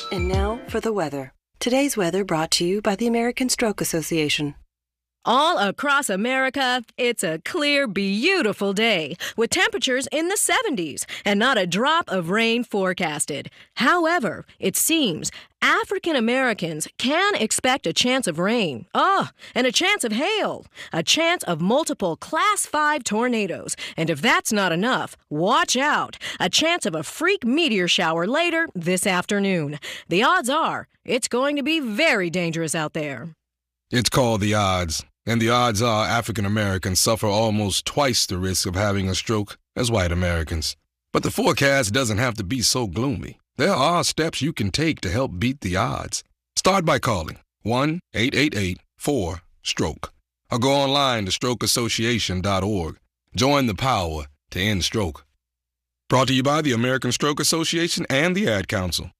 And now for the weather. Today's weather brought to you by the American Stroke Association. All across America, it's a clear, beautiful day with temperatures in the 70s and not a drop of rain forecasted. However, it seems African Americans can expect a chance of rain. And a chance of hail. A chance of multiple Class 5 tornadoes. And if that's not enough, watch out. A chance of a freak meteor shower later this afternoon. The odds are it's going to be very dangerous out there. It's called the odds. And the odds are African Americans suffer almost twice the risk of having a stroke as white Americans. But the forecast doesn't have to be so gloomy. There are steps you can take to help beat the odds. Start by calling 1-888-4-STROKE or go online to strokeassociation.org. Join the power to end stroke. Brought to you by the American Stroke Association and the Ad Council.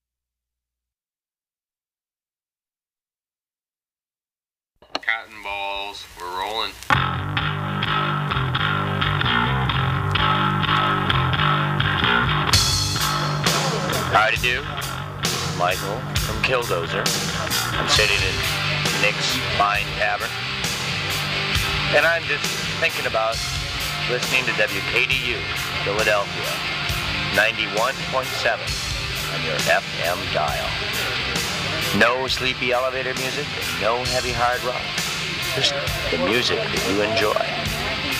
Cotton balls, we're rolling. Howdy do. Michael from Killdozer. I'm sitting in Nick's Fine Tavern. And I'm just thinking about listening to WKDU, Philadelphia, 91.7 on your FM dial. No sleepy elevator music, no heavy hard rock. Just the music that you enjoy.